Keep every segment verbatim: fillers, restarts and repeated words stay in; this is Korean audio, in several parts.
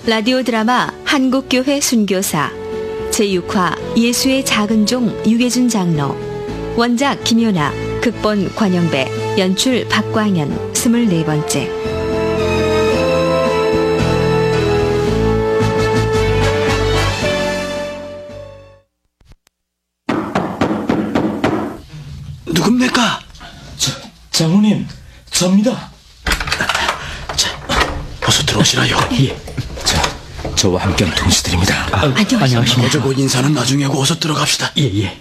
라디오 드라마 한국교회 순교사 제육 화 예수의 작은 종 유계준 장로, 원작 김효나, 극본 권영배, 연출 박광현, 스물네 번째. 누굽니까? 저, 장로님, 접니다. 자, 어서 들어오시라요. 예. 자, 저와 함께한 동지들입니다. 아, 안녕하십니까. 어저고 인사는 나중에 하고 어서 들어갑시다. 예, 예.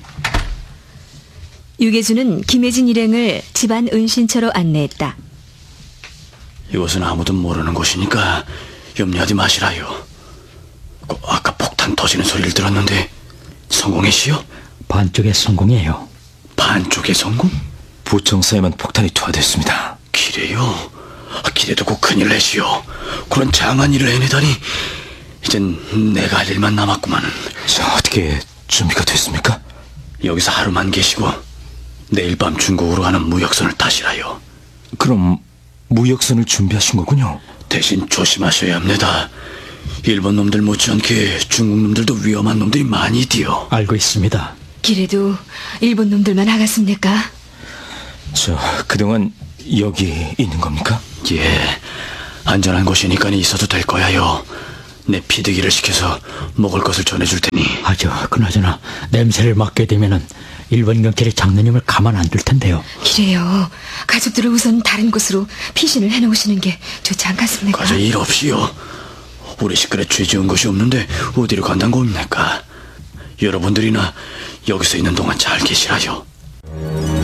유계준은 김혜진 일행을 집안 은신처로 안내했다. 이곳은 아무도 모르는 곳이니까 염려하지 마시라요. 그 아까 폭탄 터지는 소리를 들었는데 성공이시요? 반쪽의 성공이에요. 반쪽의 성공? 부청사에만 폭탄이 투하됐습니다. 기래요? 기래도 곧 큰일 내시오. 그런 장한 일을 해내다니. 이젠 내가 할 일만 남았구만. 자, 어떻게 준비가 됐습니까? 여기서 하루만 계시고 내일 밤 중국으로 가는 무역선을 타시라요. 그럼 무역선을 준비하신 거군요. 대신 조심하셔야 합니다. 일본 놈들 못지않게 중국 놈들도 위험한 놈들이 많이 뛰어. 알고 있습니다. 길에도 일본 놈들만 나갔습니까? 저, 그동안 여기 있는 겁니까? 예, 안전한 곳이니까 있어도 될 거야요. 내 피드기를 시켜서 먹을 것을 전해줄 테니. 아, 저, 그나저나 냄새를 맡게 되면은 일본 경찰이 장로님을 가만 안 둘 텐데요. 그래요. 가족들을 우선 다른 곳으로 피신을 해놓으시는 게 좋지 않겠습니까? 가져 일 없이요. 우리 시끌에 죄 지은 것이 없는데 어디로 간단 겁니까? 여러분들이나 여기서 있는 동안 잘 계시라요.